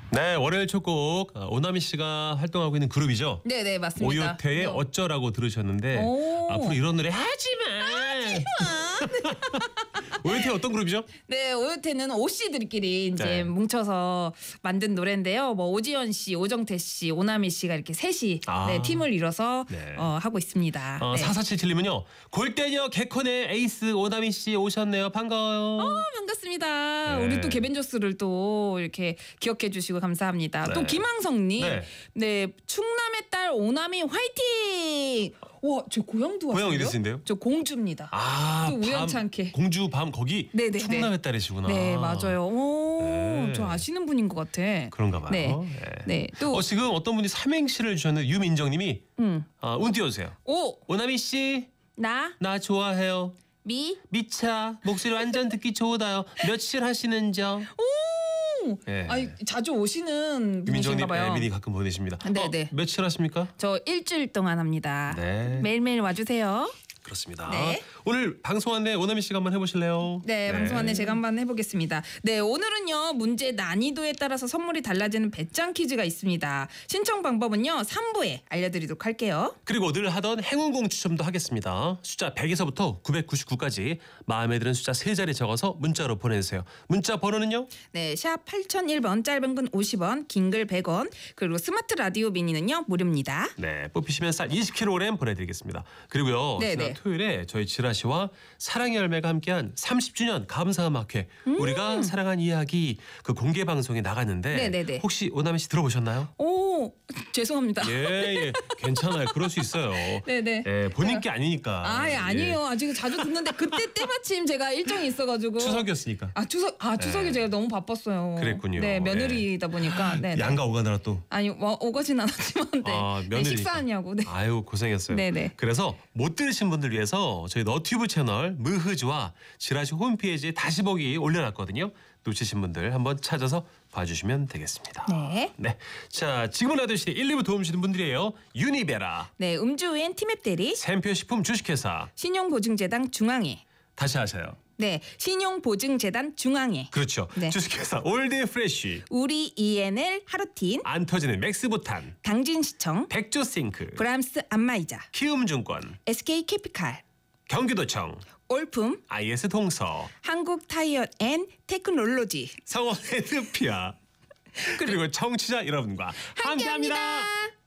네, 월요일 첫 곡 오나미 씨가 활동하고 있는 그룹이죠. 네네 맞습니다. 오요태의 네. 어쩌라고 들으셨는데 오. 앞으로 이런 노래 하지마. 오요태 어떤 그룹이죠? 네, 오요태는 오씨들끼리 이제 네. 뭉쳐서 만든 노래인데요. 뭐 오지연 씨, 오정태 씨, 오나미 씨가 이렇게 셋이 네, 팀을 이뤄서 네. 하고 있습니다. 네. 4477님은요. 골대녀 개콘의 에이스 오나미 씨 오셨네요. 반가워요. 반갑습니다. 네. 우리 또 개벤저스를 또 이렇게 기억해 주시고 감사합니다. 네. 또 김항성님, 네. 네 충남의 딸 오나미 화이팅! 와, 저 고향도 왔어요. 고향 어디신데요? 저 공주입니다. 아, 또 우연찮게. 공주 밤 거기 네네네. 충남의 딸이시구나. 네, 맞아요. 오, 네. 저 아시는 분인 것 같아. 그런가 봐요. 네, 네. 네. 또 지금 어떤 분이 삼행시를 주셨는데 유민정님이 운 띄워주세요. 오, 오나미 씨, 나, 나 좋아해요. 미, 미차 목소리 완전 듣기 좋다요. 며칠 하시는죠? 오. 네. 아니 자주 오시는 분이신가 유민정님 봐요. 미니 가끔 보내십니다. 네네. 며칠 하십니까? 저 일주일 동안 합니다. 네. 매일매일 와주세요. 그렇습니다. 네. 오늘 방송 안내 오나미 씨가 한번 해보실래요? 네, 방송 안내 제가 한번 해보겠습니다. 네, 오늘은요 문제 난이도에 따라서 선물이 달라지는 배짱 퀴즈가 있습니다. 신청 방법은요 3부에 알려드리도록 할게요. 그리고 늘 하던 행운공 추첨도 하겠습니다. 숫자 100에서부터 999까지 마음에 드는 숫자 3자리 적어서 문자로 보내주세요. 문자 번호는요? 네, 샵 8001번, 짧은 건 50원, 긴 글 100원, 그리고 스마트 라디오 미니는요 무료입니다. 네, 뽑히시면 쌀 20kg 보내드리겠습니다. 그리고요, 네, 지난 네. 토요일에 저희 지라시와 사랑의 열매가 함께한 30주년 감사음악회 우리가 사랑한 이야기 그 공개 방송에 나갔는데 네, 네, 네. 혹시 오나미 씨 들어보셨나요? 오, 죄송합니다. 예, 괜찮아요. 그럴 수 있어요. 네네. 예, 본인 게 아니니까. 아, 예, 아니에요. 아직 자주 듣는데 그때 때마침 제가 일정이 있어가지고. 추석이었으니까. 추석에 네. 제가 너무 바빴어요. 그랬군요. 네, 며느리다 보니까. 네. 네. 양가 오가느라 또. 아니, 오거진 않았지만, 네. 아, 네, 며느리니까. 식사하냐고. 네. 아유 고생했어요. 네네. 그래서 못 들으신 분들 위해서 저희 너튜브 채널 무흐즈와 지라시 홈페이지에 다시 보기 올려놨거든요. 놓치신 분들 한번 찾아서 봐주시면 되겠습니다. 네. 네. 자, 지금은 라디오 시대 1, 2부 도움 주시는 분들이에요. 유니베라, 네, 음주엔 티맵 대리, 샘표식품 주식회사. 신용보증재단 중앙회. 다시 하세요. 네, 신용보증재단 중앙회. 그렇죠. 네. 주식회사 올드 프레쉬, 우리 ENL 하루틴, 안 터지는 맥스부탄, 당진시청, 백조싱크, 브람스 안마이자, 키움증권, SK 캐피칼, 경기도청, 올품, IS 동서, 한국 타이어 앤 테크놀로지. 성원 헤드피아 그리고 청취자 여러분과 함께합니다. 함께합니다.